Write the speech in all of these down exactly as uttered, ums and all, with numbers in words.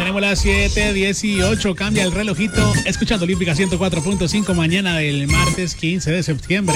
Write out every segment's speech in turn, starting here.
Tenemos las siete dieciocho, cambia el relojito. Escuchando Olímpica ciento cuatro punto cinco, mañana del martes quince de septiembre.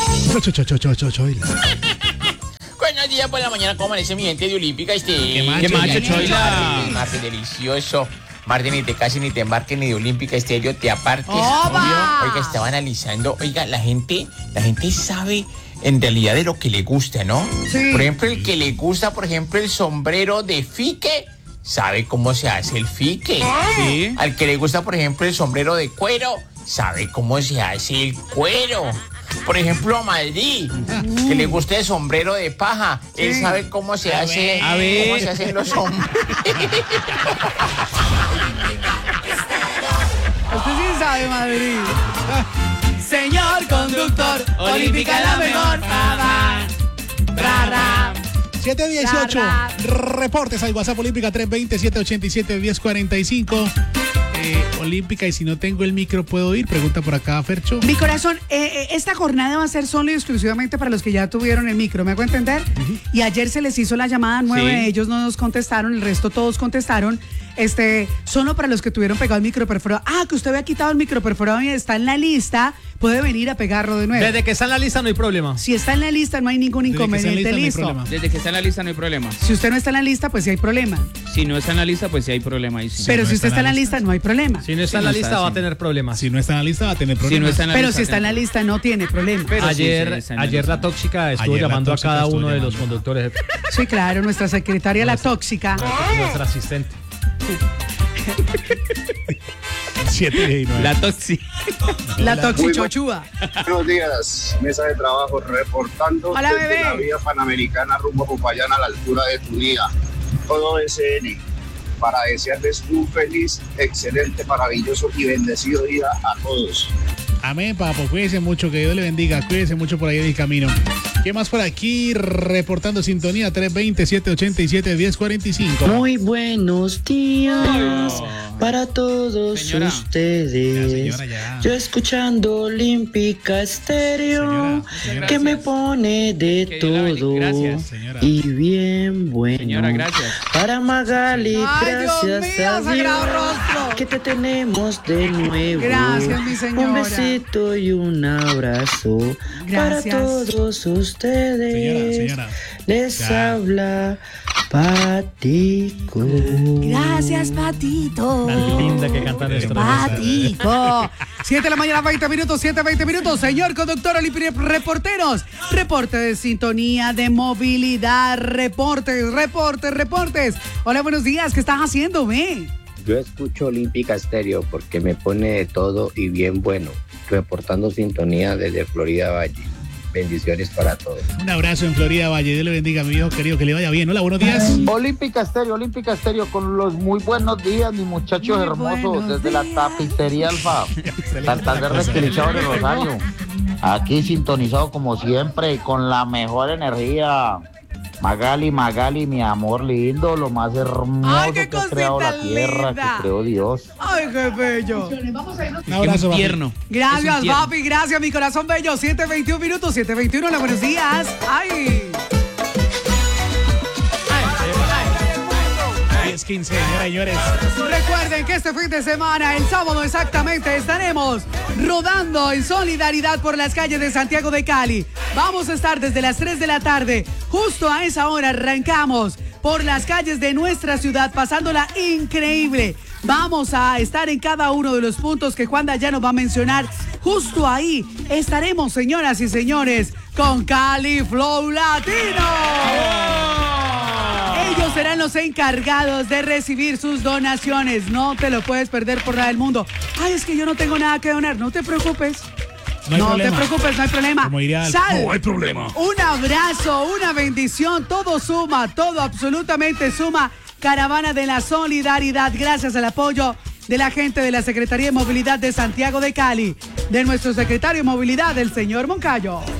Buenos días por la mañana, ¿cómo amanece mi gente de Olímpica? Este, ¿Qué macho, ¿Qué macho, Choila? Martes delicioso. Martes, ni te cases, ni te embarques, ni de Olímpica Estéreo te apartes. ¡Oba! Oiga, estaba analizando, oiga, la gente, la gente sabe en realidad de lo que le gusta, ¿no? Sí. Por ejemplo, el que le gusta, por ejemplo, el sombrero de fique, sabe cómo se hace el fique. Sí. Al que le gusta, por ejemplo, el sombrero de cuero, sabe cómo se hace el cuero. Por ejemplo, a Madrid, que le gusta el sombrero de paja, él sabe cómo se hace, a ver. cómo se hacen los sombreros. Usted sí sabe, Madrid. Señor conductor, Olímpica la mejor. Ra, ra, ra. siete dieciocho, Ra, reportes al WhatsApp Olímpica tres veinte, siete ochenta y siete, diez cuarenta y cinco. Eh, Olímpica, y si no tengo el micro, ¿puedo ir? Pregunta por acá, Fercho. Mi corazón, eh, eh, esta jornada va a ser solo y exclusivamente para los que ya tuvieron el micro, ¿me hago entender? Uh-huh. Y ayer se les hizo la llamada, nueve Sí. de ellos no nos contestaron, el resto todos contestaron. Este, solo para los que tuvieron pegado el micro perforado. Ah, que usted había quitado el micro perforado y está en la lista, puede venir a pegarlo de nuevo. Desde que está en la lista no hay problema. Si está en la lista no hay ningún Desde que está en la inconveniente, lista, no hay listo. problema. Desde que está en la lista no hay problema. Si usted no está en la lista, pues sí hay problema. Si no está en la lista, pues sí hay problema ahí sí. Pero no si usted está en la lista, no hay problema. Si no está en Sí, la no lista está, va a sí. tener problemas. Si no está en la lista, va a tener Si problemas. no está en la Pero lista. si está en la lista, no tiene problema. Pero sí, ayer sí, está en la ayer lista. la tóxica estuvo Ayer la llamando a tóxica cada estuvo uno de los llamando. conductores, Sí, claro, nuestra secretaria, la tóxica. nuestra asistente. siete diecinueve. La toxi. La Hola. toxichochúa. Buenos días, mesa de trabajo, reportando Hola, desde bebé. la vía panamericana rumbo a Popayán a la altura de Tunía. Todo S N, para desearles un feliz, excelente, maravilloso y bendecido día a todos. Amén, papo. Cuídense mucho, que Dios le bendiga. Cuídense mucho por ahí en el camino. ¿Qué más por aquí? Reportando sintonía tres veinte, siete ochenta y siete, diez cuarenta y cinco. Muy buenos días para todos Señora. ustedes. Ya, señora, ya. Yo escuchando Olímpica Estéreo, Señora, señora. que me Gracias. pone de Que Dios la bendiga. todo Gracias, señora. y bien bueno. Señora, gracias. Para Magali, Ay, gracias Dios mío, a Sagrado Dios Rostro. que te tenemos de nuevo. Gracias, mi señora. Un besito y un abrazo Gracias. para todos ustedes. Señora, señora. Les Ya. habla Patico. Gracias, Patito. Tan linda que canta nuestra mesa. Patico. siete de la mañana, veinte minutos, siete, veinte minutos. Señor conductor, Olímpica, reporteros. Reporte de sintonía, de movilidad, reportes, reportes, reportes. Hola, buenos días. ¿Qué estás haciendo, ve? Yo escucho Olímpica Estéreo porque me pone de todo y bien bueno. Reportando sintonía desde Florida Valle. Bendiciones para todos. Un abrazo en Florida Valle. Dios le bendiga, mi viejo querido, que le vaya bien. Hola, buenos días. Olímpica Estéreo, Olímpica Estéreo, con los muy buenos días, mis muchachos Muy hermosos, buenos desde la días. tapicería Alfa, Santander Requilichao de Rosario. Aquí sintonizado como siempre, con la mejor energía. Magali, Magali, mi amor lindo, lo más hermoso Ay, qué que ha creado la cosita tierra, linda. que creó Dios. Ay, qué bello. Un abrazo, papi. Tierno. Gracias, Es un tierno. papi. Gracias, mi corazón bello. siete veintiuno minutos, siete veintiuno. Hola, buenos días. Ay. diez quince, señoras y señores. Recuerden que este fin de semana, el sábado exactamente, estaremos rodando en solidaridad por las calles de Santiago de Cali. Vamos a estar desde las tres de la tarde. Justo a esa hora arrancamos por las calles de nuestra ciudad, pasándola increíble. Vamos a estar en cada uno de los puntos que Juanda ya nos va a mencionar. Justo ahí estaremos, señoras y señores, con Cali Flow Latino. Ellos serán los encargados de recibir sus donaciones. No te lo puedes perder por nada del mundo. Ay, es que yo no tengo nada que donar. No te preocupes. No hay No problema. te preocupes, no hay problema. Como diría el- Sal. No hay problema. Un abrazo, una bendición. Todo suma, todo absolutamente suma. Caravana de la Solidaridad. Gracias al apoyo de la gente de la Secretaría de Movilidad de Santiago de Cali. De nuestro secretario de Movilidad, el señor Moncayo.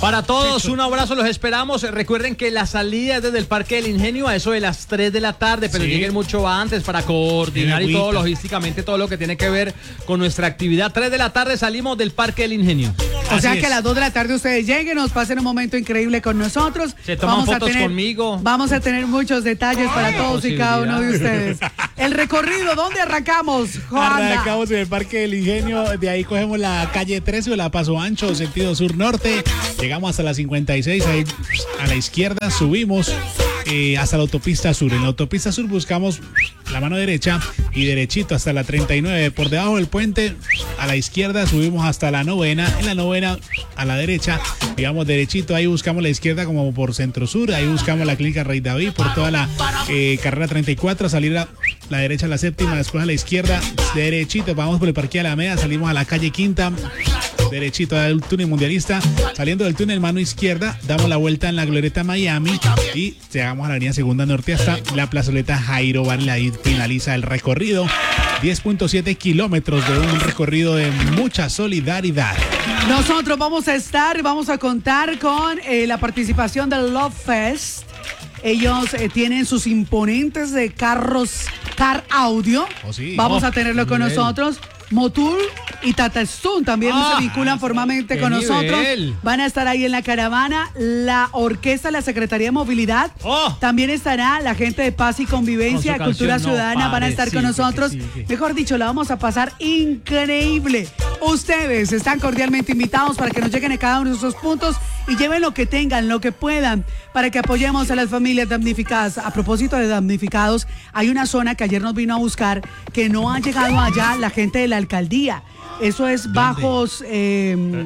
Para todos, un abrazo, los esperamos. Recuerden que la salida es desde el Parque del Ingenio a eso de las tres de la tarde, pero Sí. lleguen mucho antes para coordinar y Tiene todo, agüita. logísticamente, todo lo que tiene que ver con nuestra actividad. tres de la tarde salimos del Parque del Ingenio. O sea Así que es. a las dos de la tarde ustedes lleguen, nos pasen un momento increíble con nosotros. Se toman Vamos a fotos tener- conmigo. Vamos a tener muchos detalles para todos y cada uno de ustedes. Posibilidad. El recorrido, ¿dónde arrancamos, Juanda? Arrancamos en el Parque del Ingenio, de ahí cogemos la calle trece o la Paso Ancho, sentido sur-norte, llegamos hasta la cincuenta y seis, ahí a la izquierda subimos eh, hasta la autopista sur. En la autopista sur buscamos la mano derecha y derechito hasta la treinta y nueve, por debajo del puente a la izquierda subimos hasta la novena, en la novena a la derecha, digamos derechito, ahí buscamos la izquierda como por centro sur, ahí buscamos la clínica Rey David por toda la eh, carrera treinta y cuatro, salir a la derecha a la séptima, después a la izquierda, derechito, vamos por el Parque Alameda, salimos a la calle Quinta, derechito al túnel mundialista, saliendo del túnel mano izquierda, damos la vuelta en la glorieta Miami y llegamos a la avenida Segunda Norte hasta la plazoleta Jairo Varela, ahí finaliza el recorrido, diez punto siete kilómetros de un recorrido de mucha solidaridad. Nosotros vamos a estar, vamos a contar con eh, la participación del Love Fest. Ellos eh, tienen sus imponentes de carros, car audio. Oh, sí. Vamos Oh, a tenerlo con nivel. nosotros. Motul y Tata Stone también Ah, se vinculan formalmente qué con nosotros. nivel. Van a estar ahí en la caravana. La orquesta, la Secretaría de Movilidad. Oh. También estará la gente de Paz y Convivencia, Con su Cultura canción, No Ciudadana. Van a estar Pares, con sí, nosotros. sí, sí. Mejor dicho, la vamos a pasar increíble. Ustedes están cordialmente invitados para que nos lleguen a cada uno de esos puntos y lleven lo que tengan, lo que puedan, para que apoyemos a las familias damnificadas. A propósito de damnificados, hay una zona que ayer nos vino a buscar que no ha llegado allá la gente de la alcaldía. Eso es bajos, eh,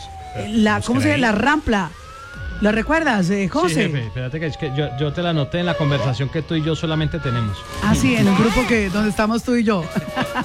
la, ¿cómo se llama? La Rampla. ¿Lo recuerdas, eh, Sí, José? jefe, espérate que, es que yo, yo te la anoté en la conversación que tú y yo solamente tenemos. Ah, sí, en el grupo que donde estamos tú y yo.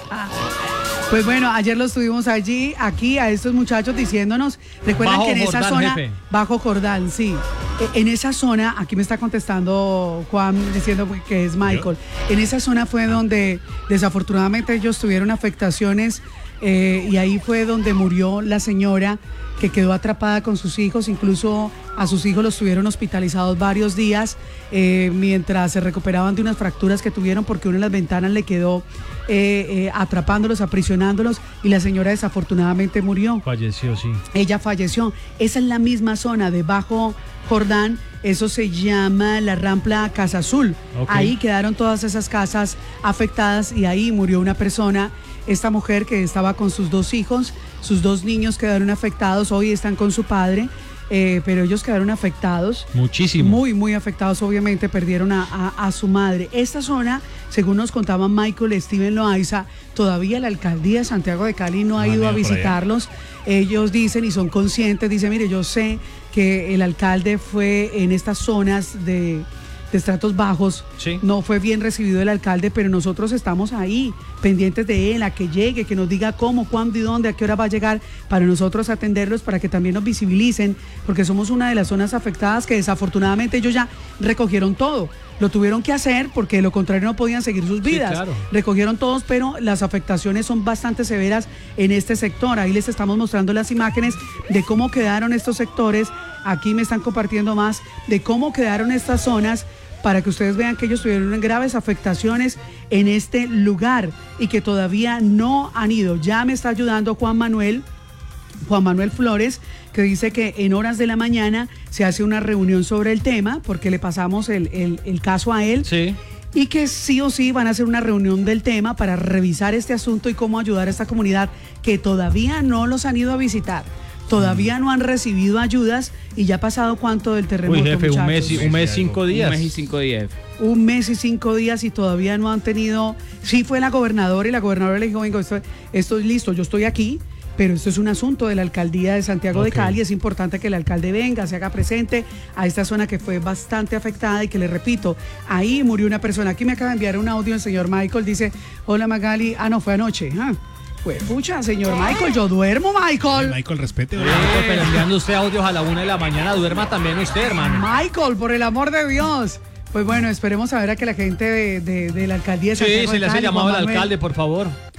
Pues bueno, ayer los tuvimos allí, aquí, a estos muchachos diciéndonos, recuerdan Bajo que en esa Jordán, zona, jefe. bajo Jordán, sí, E- en esa zona, aquí me está contestando Juan diciendo que es Michael, en esa zona fue donde desafortunadamente ellos tuvieron afectaciones eh, y ahí fue donde murió la señora que quedó atrapada con sus hijos, incluso a sus hijos los tuvieron hospitalizados varios días eh, mientras se recuperaban de unas fracturas que tuvieron porque una de las ventanas le quedó eh, eh, atrapándolos, aprisionándolos y la señora desafortunadamente murió. Falleció, sí. Ella falleció. Esa es la misma zona de Bajo Jordán, eso se llama la Rampla Casa Azul. Ok. Ahí quedaron todas esas casas afectadas y ahí murió una persona. Esta mujer que estaba con sus dos hijos, sus dos niños quedaron afectados, hoy están con su padre, eh, pero ellos quedaron afectados. Muchísimo. Muy, muy afectados, obviamente, perdieron a, a- a su madre. Esta zona, según nos contaban Michael, Steven Loaiza, todavía la alcaldía de Santiago de Cali no ha No han ido a ido por allá. visitarlos. Ellos dicen y son conscientes, dicen, mire, yo sé que el alcalde fue en estas zonas de, de estratos bajos, Sí. no fue bien recibido el alcalde, pero nosotros estamos ahí, pendientes de él, a que llegue, que nos diga cómo, cuándo y dónde, a qué hora va a llegar, para nosotros atenderlos, para que también nos visibilicen, porque somos una de las zonas afectadas que desafortunadamente ellos ya recogieron todo. Lo tuvieron que hacer porque de lo contrario no podían seguir sus Sí, vidas. claro. Recogieron todos, pero las afectaciones son bastante severas en este sector. Ahí les estamos mostrando las imágenes de cómo quedaron estos sectores. Aquí me están compartiendo más de cómo quedaron estas zonas para que ustedes vean que ellos tuvieron graves afectaciones en este lugar y que todavía no han ido. Ya me está ayudando Juan Manuel. Juan Manuel Flores, que dice que en horas de la mañana se hace una reunión sobre el tema, porque le pasamos el, el- el caso a él, Sí. y que sí o sí van a hacer una reunión del tema para revisar este asunto y cómo ayudar a esta comunidad que todavía no los han ido a visitar, todavía no han recibido ayudas y ya ha pasado cuánto del terremoto. Uy, jefe, un muchachos? mes, y- un mes, cinco días. Un mes y cinco días. Un mes y cinco días y todavía no han tenido. Sí fue la gobernadora y la gobernadora le dijo, venga, esto, esto es listo, yo estoy aquí, pero esto es un asunto de la alcaldía de Santiago de Ok. Cali. Es importante que el alcalde venga, se haga presente a esta zona que fue bastante afectada y que le repito, ahí murió una persona. Aquí me acaba de enviar un audio el señor Michael, dice, hola Magali, ah no, fue anoche. Ah, pues pucha, señor Michael, yo duermo, Michael. Michael, respete. Eh, pero enviando usted audios a la una de la mañana, duerma también usted, hermano. Michael, por el amor de Dios. Pues bueno, esperemos a ver a que la gente de, de- de la alcaldía de Sí, Santiago se de le hace Cali, llamado Juan al Manuel, alcalde, por favor.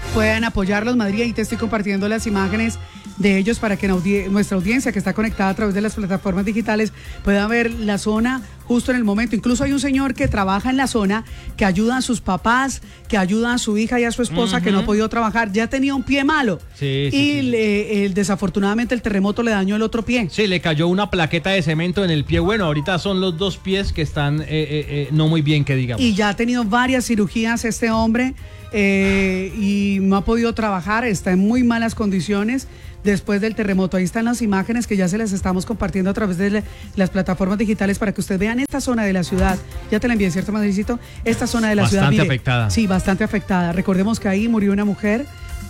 puedan apoyarlos. Madrid, ahí te estoy compartiendo las imágenes de ellos para que audi- nuestra audiencia que está conectada a través de las plataformas digitales pueda ver la zona justo en el momento. Incluso hay un señor que trabaja en la zona, que ayuda a sus papás, que ayuda a su hija y a su esposa, uh-huh, que no ha podido trabajar. Ya tenía un pie malo. Sí, sí, y sí. Le, el, desafortunadamente el terremoto le dañó el otro pie. Sí, le cayó una plaqueta de cemento en el pie. Bueno, ahorita son los dos pies que están eh, eh, eh, no muy bien, que digamos. Y ya ha tenido varias cirugías este hombre eh, y no ha podido trabajar, está en muy malas condiciones después del terremoto. Ahí están las imágenes que ya se las estamos compartiendo a través de le, las plataformas digitales para que ustedes vean esta zona de la ciudad. Ya te la envié, ¿cierto, Madricito? Esta zona de la bastante ciudad. Bastante afectada. Sí, bastante afectada. Recordemos que ahí murió una mujer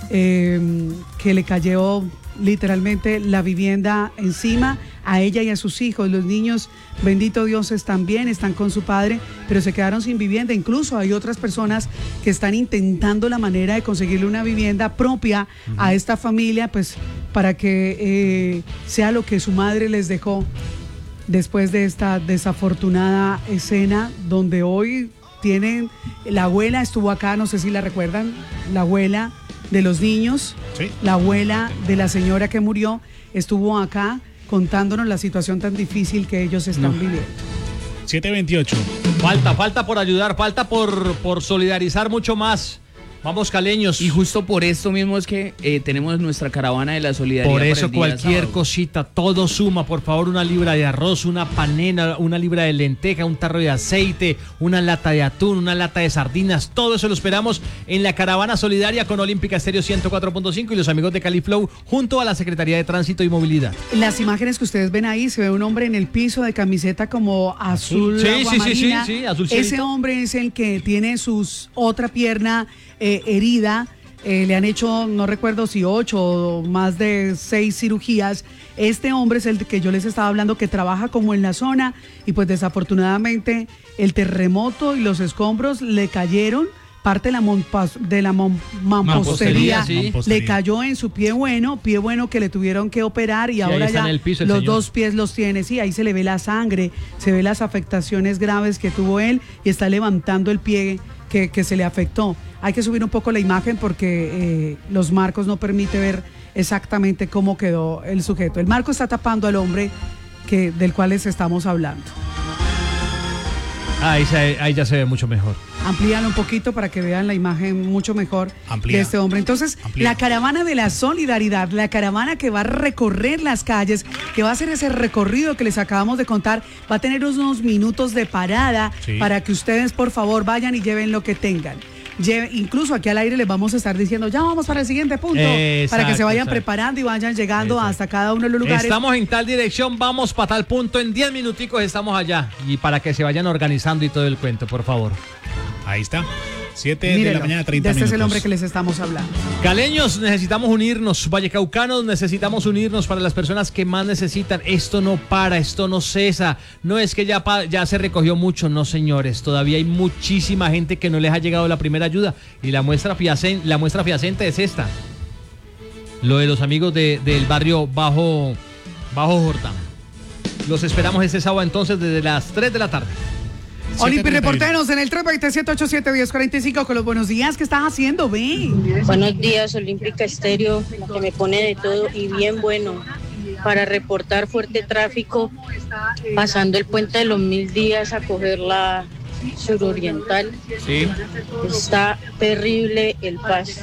eh, que le cayó literalmente la vivienda encima a ella y a sus hijos. Los niños, bendito Dios, están bien, están con su padre, pero se quedaron sin vivienda. Incluso hay otras personas que están intentando la manera de conseguirle una vivienda propia uh-huh. a esta familia, pues para que eh, sea lo que su madre les dejó después de esta desafortunada escena donde hoy tienen, la abuela estuvo acá, no sé si la recuerdan, la abuela de los niños, sí. La abuela de la señora que murió estuvo acá contándonos la situación tan difícil que ellos están no. viviendo. siete veintiocho. Falta, falta por ayudar, falta por, por solidarizar mucho más. Vamos, caleños. Y justo por esto mismo es que eh, tenemos nuestra caravana de la solidaridad. Por eso para el cualquier sábado. cosita, todo suma. Por favor, una libra de arroz, una panela, una libra de lenteja, un tarro de aceite, una lata de atún, una lata de sardinas. Todo eso lo esperamos en la caravana solidaria con Olímpica Estéreo ciento cuatro punto cinco y los amigos de Califlow junto a la Secretaría de Tránsito y Movilidad. Las imágenes que ustedes ven ahí, se ve un hombre en el piso de camiseta como azul, sí, agua sí, marina. sí, sí, sí, azul Ese cielito. hombre es el que tiene sus otra pierna Eh, herida, eh, le han hecho, no recuerdo si ocho o más de seis cirugías. Este hombre es el que yo les estaba hablando, que trabaja como en la zona y pues desafortunadamente el terremoto y los escombros le cayeron, parte de la, monpas, de la mon, mampostería, mampostería, sí. le cayó en su pie bueno, pie bueno que le tuvieron que operar y sí, ahora ya piso, los señor. dos pies los tiene, sí, ahí se le ve la sangre, se ve las afectaciones graves que tuvo él y está levantando el pie que, que se le afectó. Hay que subir un poco la imagen porque eh, los marcos no permiten ver exactamente cómo quedó el sujeto. El marco está tapando al hombre que, del cual les estamos hablando. Ahí, se, ahí ya se ve mucho mejor. Amplíalo un poquito para que vean la imagen mucho mejor Amplía. de este hombre. Entonces, Amplía. La caravana de la solidaridad, la caravana que va a recorrer las calles, que va a hacer ese recorrido que les acabamos de contar, va a tener unos minutos de parada sí. para que ustedes, por favor, vayan y lleven lo que tengan. Lleve, incluso aquí al aire les vamos a estar diciendo, ya vamos para el siguiente punto, exacto, para que se vayan exacto. preparando y vayan llegando exacto. hasta cada uno de los lugares. Estamos en tal dirección, vamos para tal punto, en diez minuticos estamos allá. Y para que se vayan organizando y todo el cuento, por favor. Ahí está. siete de la mañana, treinta este minutos. Este es el hombre que les estamos hablando. Caleños, necesitamos unirnos. Vallecaucanos, necesitamos unirnos para las personas que más necesitan. Esto no para, esto no cesa. No es que ya, ya se recogió mucho, no, señores. Todavía hay muchísima gente que no les ha llegado la primera ayuda. Y la muestra, fiacen, la muestra fehaciente es esta. Lo de los amigos de, del barrio Bajo, Bajo Jordán. Los esperamos este sábado entonces desde las tres de la tarde. Olimpi, reporteros en el tres dos siete, ocho siete, uno cero cuatro cinco con los buenos días. ¿Qué estás haciendo, ve? Buenos días, Olímpica Estéreo, que me pone de todo y bien bueno para reportar fuerte tráfico pasando el puente de los Mil Días a coger la suroriental. Sí. Está terrible el paso.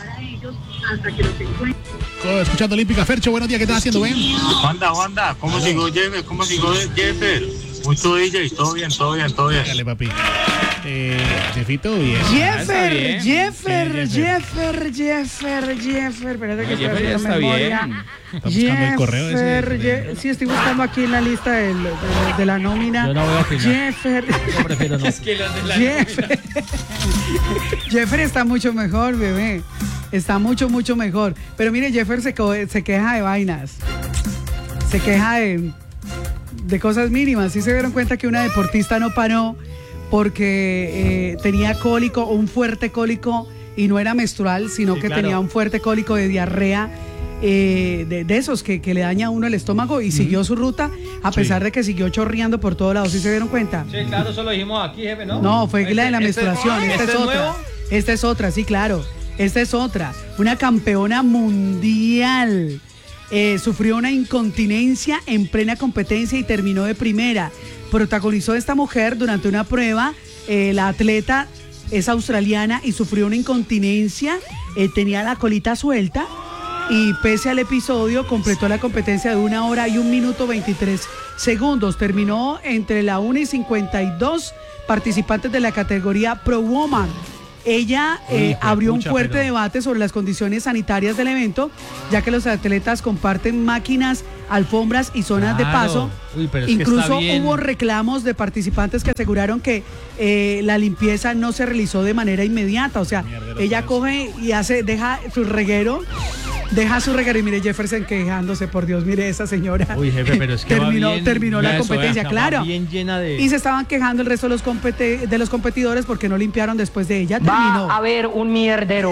Escuchando Olímpica, Fercho, buenos días, ¿qué estás haciendo, ven? Wanda, Wanda, ¿cómo sigo Jeffer? ¿Cómo sigo Jeffer? Mucho D J, todo bien, todo bien, todo bien. Dale, papi. Eh, Jeffito, bien. Jeffer, bien. Jeffer, Jeffer, Jeffer, Jeffer. Espérate que Jeffer ya está bien. Está buscando el correo ese. Jeffer, sí, estoy buscando aquí en la lista de, de, de la nómina. Yo no voy a opinar. Jeffer. Yo prefiero no. Es que los de la Jeffer. Jeffer está mucho mejor, bebé. Está mucho, mucho mejor. Pero mire, Jeffer se, se queja de vainas. Se queja de, de cosas mínimas. Sí se dieron cuenta que una deportista no paró porque eh, tenía cólico, un fuerte cólico, y no era menstrual, sino sí, que claro. tenía un fuerte cólico de diarrea. Eh, de, de esos que, que le daña a uno el estómago y uh-huh. siguió su ruta a pesar sí. de que siguió chorreando por todos lados. ¿Sí se dieron cuenta? Sí, claro, eso lo dijimos aquí, jefe, ¿no? No, fue este, la de la este, menstruación. ¿este Esta es, es otra. Nuevo? Esta es otra, sí, claro. Esta es otra, una campeona mundial. Eh, sufrió una incontinencia en plena competencia y terminó de primera. Protagonizó esta mujer durante una prueba. Eh, la atleta es australiana y sufrió una incontinencia. Eh, tenía la colita suelta y pese al episodio completó la competencia de una hora y un minuto veintitrés segundos. Terminó entre la una y cincuenta y dos participantes de la categoría Pro Woman. Ella eh, Uy, abrió pucha, un fuerte pero... debate sobre las condiciones sanitarias del evento, ya que los atletas comparten máquinas, alfombras y zonas claro. de paso. Uy, pero es Incluso que hubo reclamos de participantes que aseguraron que eh, la limpieza no se realizó de manera inmediata. O sea, Mierda, ella coge y hace, deja su reguero. Deja su reguero y mire Jefferson quejándose, por Dios, mire esa señora. Uy, jefe, pero es que terminó, va bien, terminó la competencia, eso, claro. Bien llena de... Y se estaban quejando el resto de los, competi- de los competidores porque no limpiaron después de ella. Terminó. Va a haber un mierdero.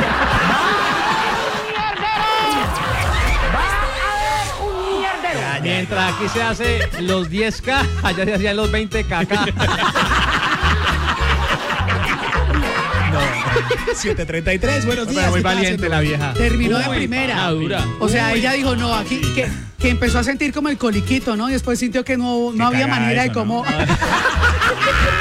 Mientras aquí se hace los diez K, allá se hacían los veinte K. siete treinta y tres, buenos días. Muy valiente la vieja. Terminó Uy, de primera. dura. O sea, Uy. ella dijo, no, aquí, que, que empezó a sentir como el coliquito, ¿no? Y después sintió que no, no había manera eso, de cómo... ¿no?